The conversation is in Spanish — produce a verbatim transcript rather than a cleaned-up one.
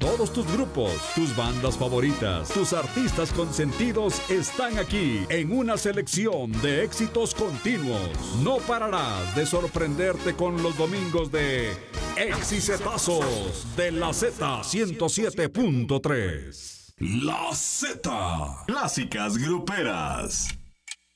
Todos tus grupos, tus bandas favoritas, tus artistas consentidos están aquí en una selección de éxitos continuos. No pararás de sorprenderte con los domingos de Exicetazos de la Z ciento siete punto tres. La Z. Clásicas gruperas.